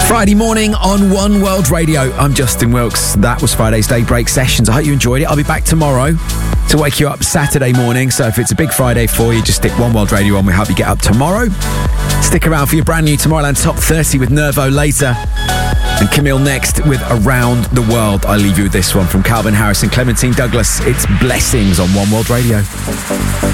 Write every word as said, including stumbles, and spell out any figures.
Friday morning on One World Radio. I'm Justin Wilkes. That was Friday's Daybreak Sessions. I hope you enjoyed it. I'll be back tomorrow to wake you up Saturday morning. So if it's a big Friday for you, just stick One World Radio on. We help you get up tomorrow. Stick around for your brand new Tomorrowland Top thirty with Nervo later. And Camille next with Around the World. I leave you with this one from Calvin Harris and Clementine Douglas. It's Blessings on One World Radio.